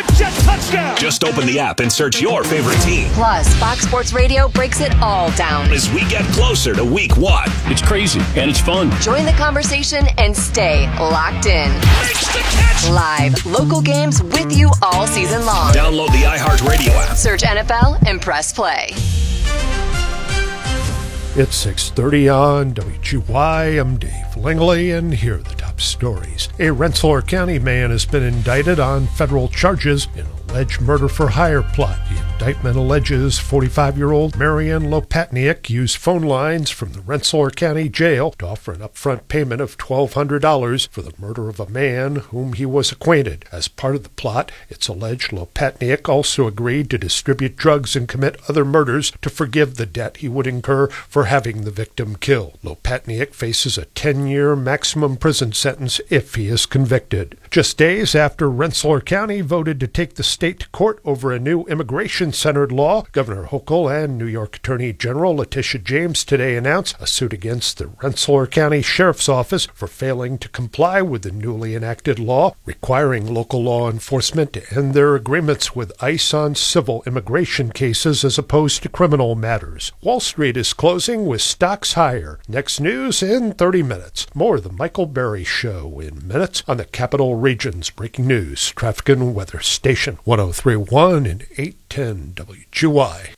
Jet touchdown! Just open the app and search your favorite team. Plus, Fox Sports Radio breaks it all down as we get closer to week 1. It's crazy and it's fun. Join the conversation and stay locked in. Makes the catch! Live, local games with you all season long. Download the iHeartRadio app. Search NFL and press play. It's 6:30 on WGY. I'm Dave Langley, and here are the top stories. A Rensselaer County man has been indicted on federal charges in alleged murder-for-hire plot. The indictment alleges 45-year-old Marian Lopatniak used phone lines from the Rensselaer County Jail to offer an upfront payment of $1,200 for the murder of a man whom he was acquainted. As part of the plot, it's alleged Lopatniak also agreed to distribute drugs and commit other murders to forgive the debt he would incur for having the victim killed. Lopatniak faces a 10-year maximum prison sentence if he is convicted. Just days after Rensselaer County voted to take the state to court over a new immigration-centered law, Governor Hochul and New York Attorney General Letitia James today announced a suit against the Rensselaer County Sheriff's Office for failing to comply with the newly enacted law, requiring local law enforcement to end their agreements with ICE on civil immigration cases as opposed to criminal matters. Wall Street is closing with stocks higher. Next news in 30 minutes. More of the Michael Berry Show in minutes on the Capital Region's breaking news, traffic and weather station 103.1 and 810 WGY.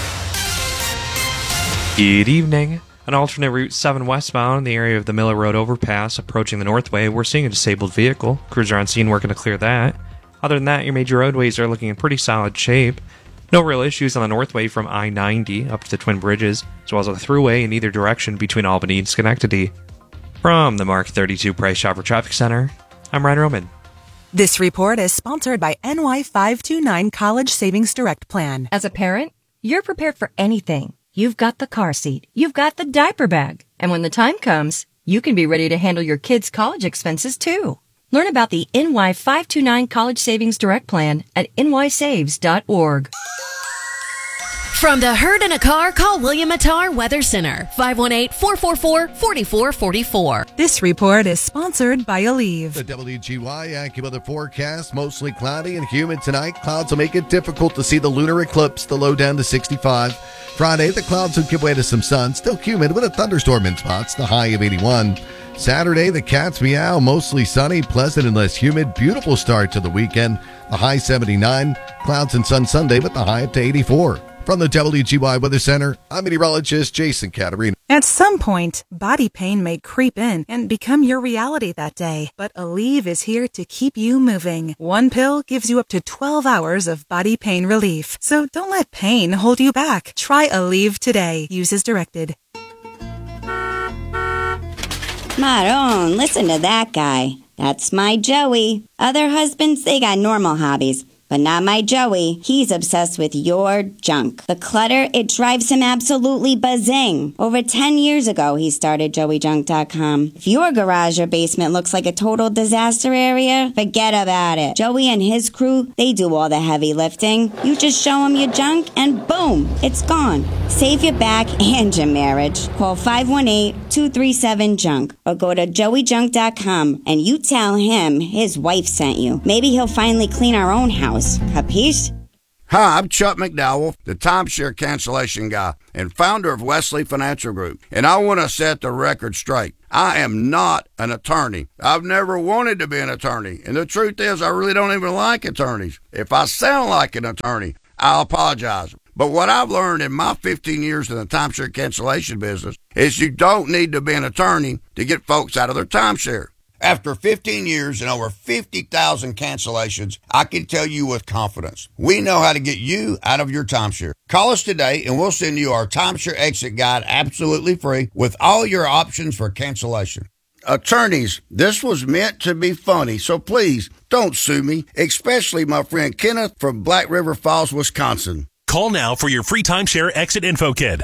Good evening. On alternate Route 7 westbound in the area of the Miller Road overpass approaching the Northway, we're seeing a disabled vehicle. Crews are on scene working to clear that. Other than that, your major roadways are looking in pretty solid shape. No real issues on the Northway from I-90 up to the Twin Bridges, as well as a throughway in either direction between Albany and Schenectady. From the Mark 32 Price Chopper Traffic Center, I'm Ryan Roman. This report is sponsored by NY529 College Savings Direct Plan. As a parent, you're prepared for anything. You've got the car seat. You've got the diaper bag. And when the time comes, you can be ready to handle your kids' college expenses too. Learn about the NY529 College Savings Direct Plan at nysaves.org. From the herd in a car, call William Attar Weather Center, 518-444-4444. This report is sponsored by Aleve. The WGY AccuWeather forecast, mostly cloudy and humid tonight. Clouds will make it difficult to see the lunar eclipse, the low down to 65. Friday, the clouds will give way to some sun, still humid with a thunderstorm in spots, the high of 81. Saturday, the cats meow, mostly sunny, pleasant and less humid. Beautiful start to the weekend, the high 79. Clouds and sun Sunday, but the high up to 84. From the WGY Weather Center, I'm meteorologist Jason Caterina. At some point, body pain may creep in and become your reality that day. But Aleve is here to keep you moving. One pill gives you up to 12 hours of body pain relief. So don't let pain hold you back. Try Aleve today. Use as directed. Maron, listen to that guy. That's my Joey. Other husbands, they got normal hobbies. But not my Joey. He's obsessed with your junk. The clutter, it drives him absolutely buzzing. Over 10 years ago, he started JoeyJunk.com. If your garage or basement looks like a total disaster area, forget about it. Joey and his crew, they do all the heavy lifting. You just show them your junk and boom, it's gone. Save your back and your marriage. Call 518-237-JUNK or go to JoeyJunk.com and you tell him his wife sent you. Maybe he'll finally clean our own house. Capiche? Hi, I'm Chuck McDowell, the timeshare cancellation guy and founder of Wesley Financial Group. And I want to set the record straight. I am not an attorney. I've never wanted to be an attorney. And the truth is, I really don't even like attorneys. If I sound like an attorney, I'll apologize. But what I've learned in my 15 years in the timeshare cancellation business is you don't need to be an attorney to get folks out of their timeshare. After 15 years and over 50,000 cancellations, I can tell you with confidence, we know how to get you out of your timeshare. Call us today and we'll send you our timeshare exit guide absolutely free with all your options for cancellation. Attorneys, this was meant to be funny, so please don't sue me, especially my friend Kenneth from Black River Falls, Wisconsin. Call now for your free timeshare exit info kit.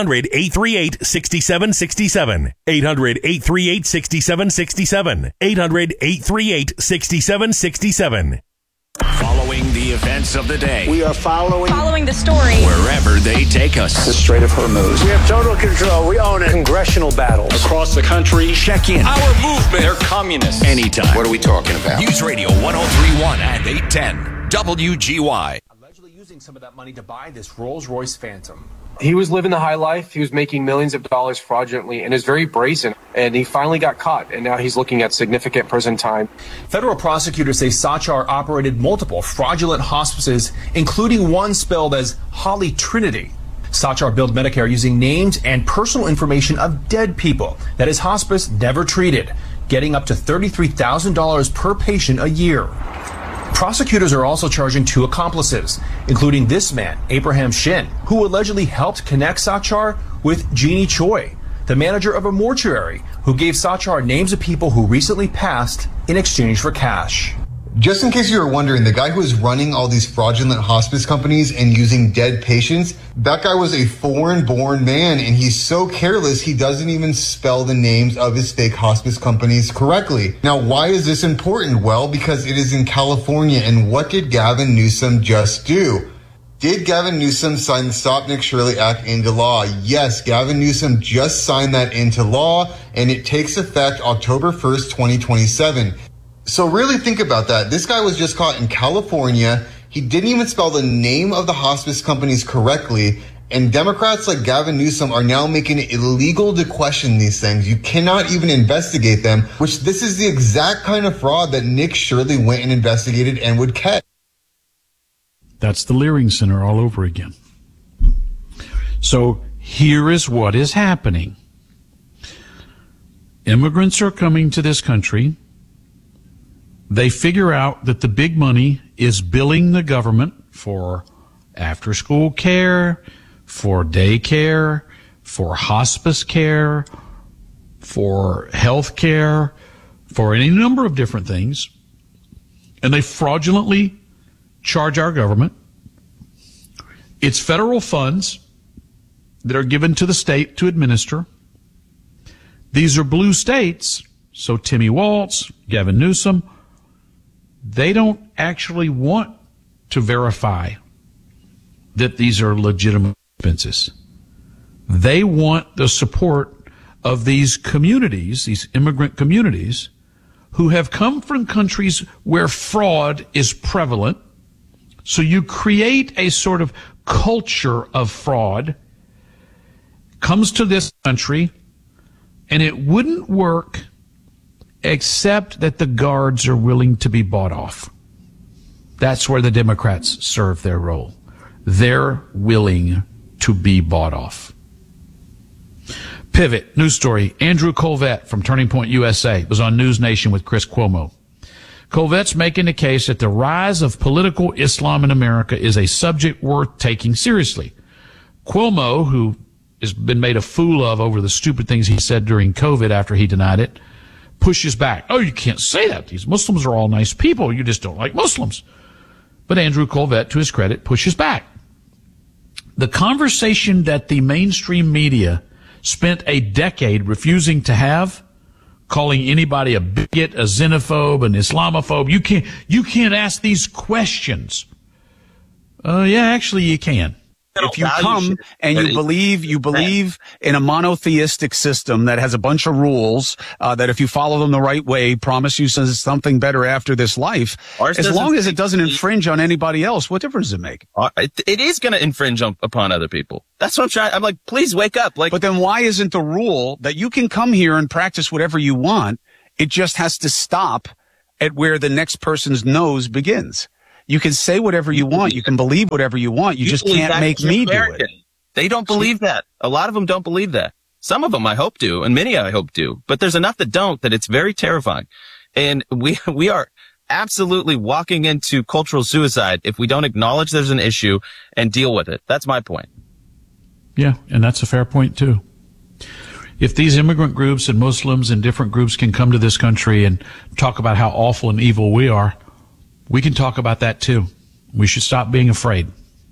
800-838-6767. 800-838-6767. 800-838-6767. Following the events of the day. We are following the story. Wherever they take us. the Strait of Hormuz. We have total control. We own it. Congressional battles across the country. Check in. Our movement. They're communists. Anytime. What are we talking about? News Radio 103.1 and 810. WGY. Allegedly using some of that money to buy this Rolls-Royce Phantom. He was living the high life. He was making millions of dollars fraudulently and is very brazen. And he finally got caught. And now he's looking at significant prison time. Federal prosecutors say Sachar operated multiple fraudulent hospices, including one spelled as Holy Trinity. Sachar billed Medicare using names and personal information of dead people that his hospice never treated, getting up to $33,000 per patient a year. Prosecutors are also charging 2 accomplices, including this man, Abraham Shin, who allegedly helped connect Sachar with Jeannie Choi, the manager of a mortuary, who gave Sachar names of people who recently passed in exchange for cash. Just in case you were wondering, the guy who was running all these fraudulent hospice companies and using dead patients, that guy was a foreign-born man, and he's so careless he doesn't even spell the names of his fake hospice companies correctly. Now, why is this important? Well, because it is in California, and what did Gavin Newsom just do? Did Gavin Newsom sign the Stop Nick Shirley Act into law? Yes, Gavin Newsom just signed that into law, and it takes effect October 1st, 2027. So really think about that. This guy was just caught in California. He didn't even spell the name of the hospice companies correctly. And Democrats like Gavin Newsom are now making it illegal to question these things. You cannot even investigate them, which this is the exact kind of fraud that Nick Shirley went and investigated and would catch. That's the Leering Center all over again. So here is what is happening. Immigrants are coming to this country. They figure out that the big money is billing the government for after-school care, for daycare, for hospice care, for health care, for any number of different things. And they fraudulently charge our government. It's federal funds that are given to the state to administer. These are blue states, so Timmy Waltz, Gavin Newsom, they don't actually want to verify that these are legitimate expenses. They want the support of these communities, these immigrant communities, who have come from countries where fraud is prevalent. So you create a sort of culture of fraud, comes to this country, and it wouldn't work except that the guards are willing to be bought off. That's where the Democrats serve their role. They're willing to be bought off. Pivot, news story. Andrew Colvett from Turning Point USA was on News Nation with Chris Cuomo. Colvett's making the case that the rise of political Islam in America is a subject worth taking seriously. Cuomo, who has been made a fool of over the stupid things he said during COVID after he denied it, pushes back. Oh, you can't say that. These Muslims are all nice people. You just don't like Muslims. But Andrew Colvett, to his credit, pushes back. The conversation that the mainstream media spent a decade refusing to have, calling anybody a bigot, a xenophobe, an Islamophobe. You can't ask these questions. Yeah, actually you can. If you come and you believe in a monotheistic system that has a bunch of rules, that if you follow them the right way, promise you something better after this life, as long as it doesn't infringe on anybody else, what difference does it make? It is going to infringe upon other people. That's what I'm trying. I'm like, please wake up. But then why isn't the rule that you can come here and practice whatever you want? It just has to stop at where the next person's nose begins. You can say whatever you want. You can believe whatever you want. You just can't make me do it. They don't believe that. A lot of them don't believe that. Some of them I hope do, and many I hope do. But there's enough that don't, that it's very terrifying. And we are absolutely walking into cultural suicide if we don't acknowledge there's an issue and deal with it. That's my point. Yeah, and that's a fair point, too. If these immigrant groups and Muslims and different groups can come to this country and talk about how awful and evil we are, we can talk about that too. We should stop being afraid.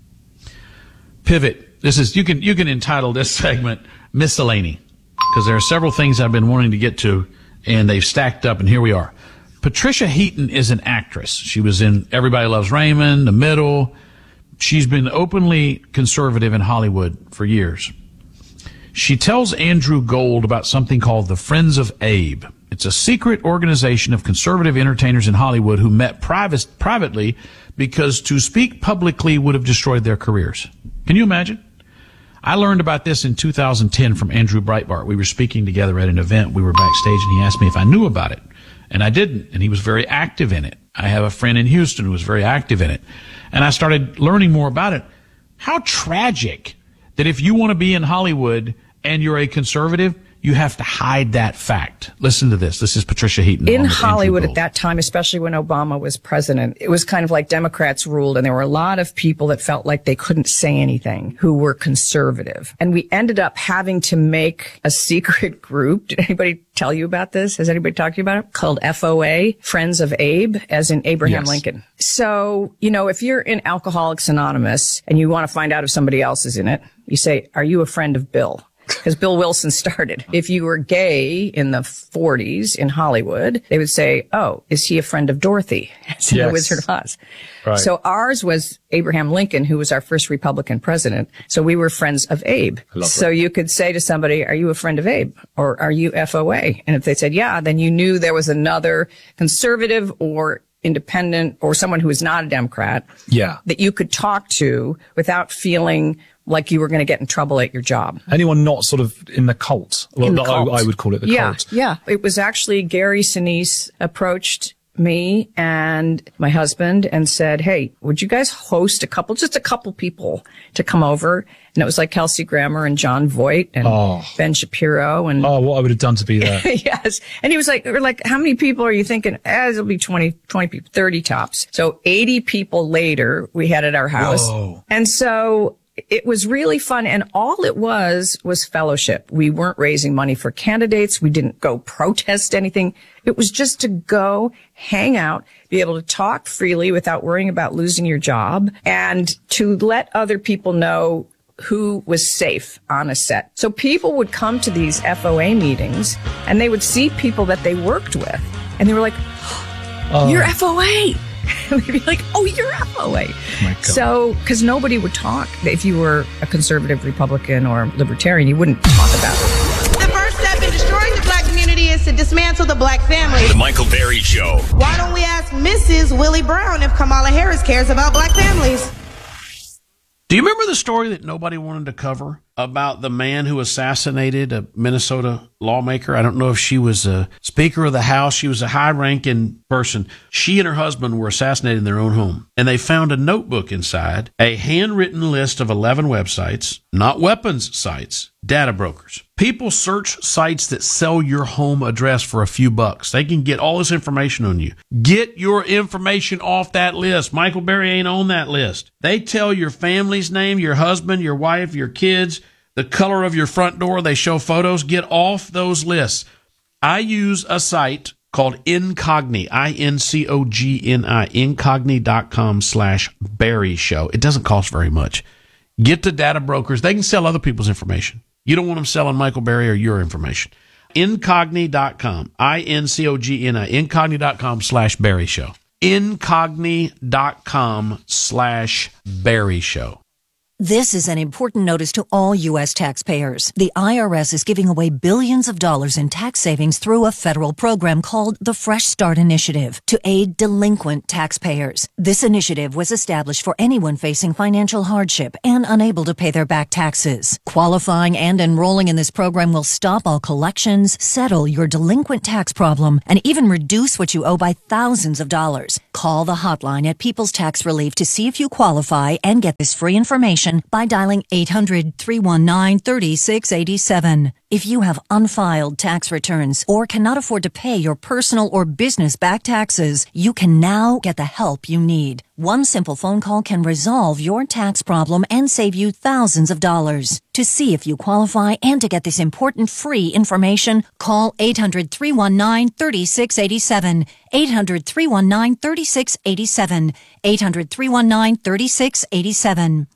Pivot. This is, you can entitle this segment Miscellany, because there are several things I've been wanting to get to, and they've stacked up, and here we are. Patricia Heaton is an actress. She was in Everybody Loves Raymond, The Middle. She's been openly conservative in Hollywood for years. She tells Andrew Gold about something called the Friends of Abe. It's a secret organization of conservative entertainers in Hollywood who met privately because to speak publicly would have destroyed their careers. Can you imagine? I learned about this in 2010 from Andrew Breitbart. We were speaking together at an event. We were backstage, and he asked me if I knew about it. And I didn't, and he was very active in it. I have a friend in Houston who was very active in it. And I started learning more about it. How tragic that if you want to be in Hollywood and you're a conservative, you have to hide that fact. Listen to this. This is Patricia Heaton. In Hollywood at that time, especially when Obama was president, it was kind of like Democrats ruled, and there were a lot of people that felt like they couldn't say anything who were conservative. And we ended up having to make a secret group. Did anybody tell you about this? Has anybody talked to you about it? Called FOA, Friends of Abe, as in Abraham Lincoln. So, if you're in Alcoholics Anonymous and you want to find out if somebody else is in it, you say, are you a friend of Bill? Because Bill Wilson started. If you were gay in the 40s in Hollywood, they would say, oh, is he a friend of Dorothy? As in The Wizard of Oz. Right. So ours was Abraham Lincoln, who was our first Republican president. So we were friends of Abe. So you could say to somebody, are you a friend of Abe? Or are you FOA? And if they said, yeah, then you knew there was another conservative or independent or someone who is not a Democrat that you could talk to without feeling like you were going to get in trouble at your job. Anyone not sort of in the cult? Well, in the cult. I would call it the cult. Yeah. It was actually Gary Sinise approached me and my husband and said, hey, would you guys host just a couple people to come over? And it was like Kelsey Grammer and John Voight and Ben Shapiro. And what I would have done to be there. Yes. And he was like, how many people are you thinking? It'll be 20 people, 30 tops. So 80 people later, we had at our house. Whoa. And so it was really fun, and all it was fellowship. We weren't raising money for candidates. We didn't go protest anything. It was just to go hang out, be able to talk freely without worrying about losing your job, and to let other people know who was safe on a set. So people would come to these FOA meetings, and they would see people that they worked with, and they were like, you're FOA. And we'd be like, oh, you're FOA. So, because nobody would talk. If you were a conservative Republican or libertarian, you wouldn't talk about it. The first step in destroying the black community is to dismantle the black family. The Michael Berry Show. Why don't we ask Mrs. Willie Brown if Kamala Harris cares about black families? Do you remember the story that nobody wanted to cover about the man who assassinated a Minnesota lawmaker? I don't know if she was a Speaker of the House. She was a high-ranking person. She and her husband were assassinated in their own home. And they found a notebook inside, a handwritten list of 11 websites, not weapons sites, data brokers. People search sites that sell your home address for a few bucks. They can get all this information on you. Get your information off that list. Michael Berry ain't on that list. They tell your family's name, your husband, your wife, your kids, the color of your front door. They show photos. Get off those lists. I use a site called Incogni, INCOGNI, incogni.com/Berry Show. It doesn't cost very much. Get the data brokers. They can sell other people's information. You don't want them selling Michael Berry or your information. Incogni.com, INCOGNI, incogni.com/Berry Show. Incogni.com/Berry Show. This is an important notice to all U.S. taxpayers. The IRS is giving away billions of dollars in tax savings through a federal program called the Fresh Start Initiative to aid delinquent taxpayers. This initiative was established for anyone facing financial hardship and unable to pay their back taxes. Qualifying and enrolling in this program will stop all collections, settle your delinquent tax problem, and even reduce what you owe by thousands of dollars. Call the hotline at People's Tax Relief to see if you qualify and get this free information by dialing 800-319-3687. If you have unfiled tax returns or cannot afford to pay your personal or business back taxes, you can now get the help you need. One simple phone call can resolve your tax problem and save you thousands of dollars. To see if you qualify and to get this important free information, call 800-319-3687. 800-319-3687. 800-319-3687.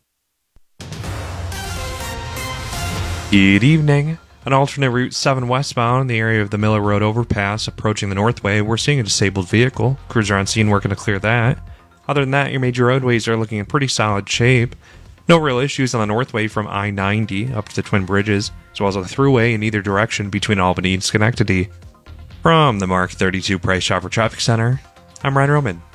Good evening. An alternate Route 7 westbound in the area of the Miller Road overpass approaching the Northway. We're seeing a disabled vehicle. Crews are on scene working to clear that. Other than that, your major roadways are looking in pretty solid shape. No real issues on the Northway from I-90 up to the Twin Bridges, as well as a throughway in either direction between Albany and Schenectady. From the Mark 32 Price Chopper Traffic Center, I'm Ryan Roman.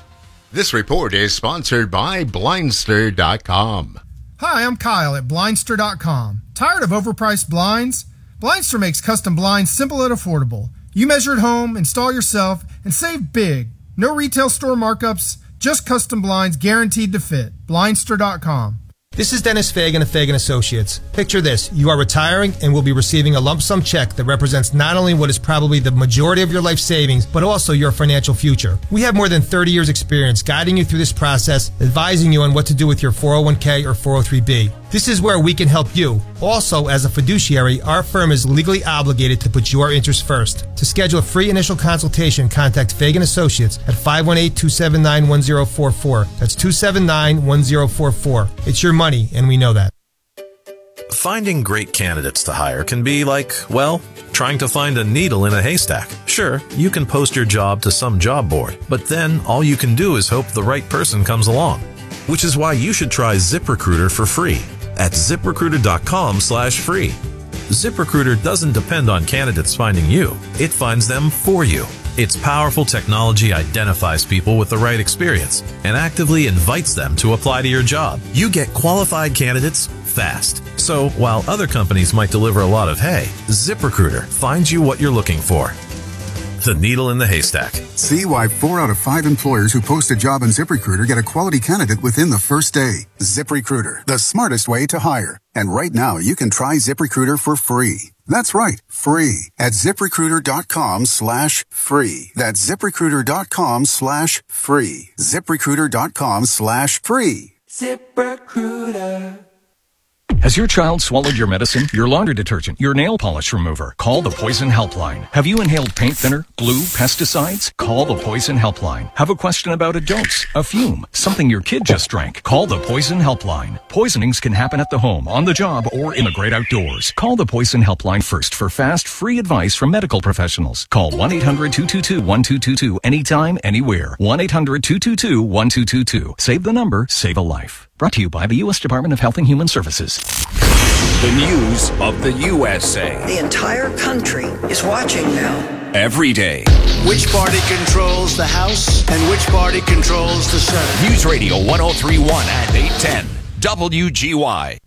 This report is sponsored by Blindster.com. Hi, I'm Kyle at Blindster.com. Tired of overpriced blinds? Blindster makes custom blinds simple and affordable. You measure at home, install yourself, and save big. No retail store markups, just custom blinds guaranteed to fit. Blindster.com. This is Dennis Fagan of Fagan Associates. Picture this. You are retiring and will be receiving a lump sum check that represents not only what is probably the majority of your life savings, but also your financial future. We have more than 30 years experience guiding you through this process, advising you on what to do with your 401k or 403b. This is where we can help you. Also, as a fiduciary, our firm is legally obligated to put your interests first. To schedule a free initial consultation, contact Fagan Associates at 518-279-1044. That's 279-1044. It's your money, and we know that. Finding great candidates to hire can be like, well, trying to find a needle in a haystack. Sure, you can post your job to some job board, but then all you can do is hope the right person comes along. Which is why you should try ZipRecruiter for free at ZipRecruiter.com/free. ZipRecruiter doesn't depend on candidates finding you. It finds them for you. Its powerful technology identifies people with the right experience and actively invites them to apply to your job. You get qualified candidates fast. So while other companies might deliver a lot of hay, ZipRecruiter finds you what you're looking for. The needle in the haystack. See why 4 out of 5 employers who post a job on ZipRecruiter get a quality candidate within the first day. ZipRecruiter, the smartest way to hire. And right now, you can try ZipRecruiter for free. That's right, free at ZipRecruiter.com/free. That's ZipRecruiter.com/free. ZipRecruiter.com/free. ZipRecruiter. Has your child swallowed your medicine, your laundry detergent, your nail polish remover? Call the Poison Helpline. Have you inhaled paint thinner, glue, pesticides? Call the Poison Helpline. Have a question about a dose, a fume, something your kid just drank? Call the Poison Helpline. Poisonings can happen at the home, on the job, or in the great outdoors. Call the Poison Helpline first for fast, free advice from medical professionals. Call 1-800-222-1222 anytime, anywhere. 1-800-222-1222. Save the number, save a life. Brought to you by the U.S. Department of Health and Human Services. The news of the USA. The entire country is watching now. Every day. Which party controls the House and which party controls the Senate? News Radio 103.1 and 810. WGY.